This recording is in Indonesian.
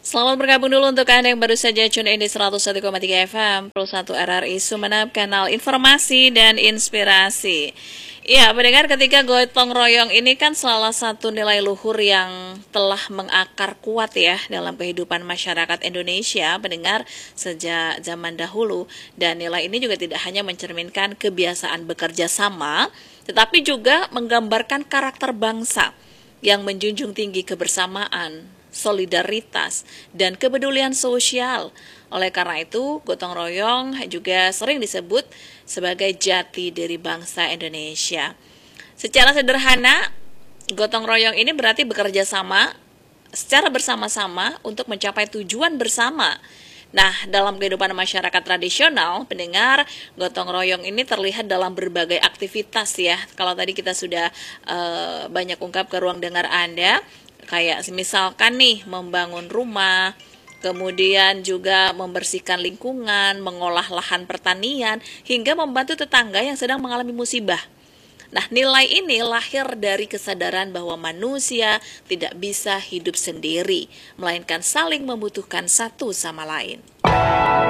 Selamat bergabung dulu untuk Anda yang baru saja tune in di 101,3 FM Pro 1 RRI Sumeneb, kanal informasi dan inspirasi. Ya, mendengar ketika gotong royong ini kan salah satu nilai luhur yang telah mengakar kuat ya dalam kehidupan masyarakat Indonesia, mendengar sejak zaman dahulu. Dan nilai ini juga tidak hanya mencerminkan kebiasaan bekerja sama, tetapi juga menggambarkan karakter bangsa yang menjunjung tinggi kebersamaan, solidaritas, dan kepedulian sosial. Oleh karena itu, gotong royong juga sering disebut sebagai jati diri bangsa Indonesia. Secara sederhana, gotong royong ini berarti bekerja sama secara bersama-sama untuk mencapai tujuan bersama. Nah, dalam kehidupan masyarakat tradisional, pendengar, gotong royong ini terlihat dalam berbagai aktivitas ya. Kalau tadi kita sudah banyak ungkap ke ruang dengar Anda, kayak misalkan nih membangun rumah, kemudian juga membersihkan lingkungan, mengolah lahan pertanian, hingga membantu tetangga yang sedang mengalami musibah. Nah, nilai ini lahir dari kesadaran bahwa manusia tidak bisa hidup sendiri, melainkan saling membutuhkan satu sama lain.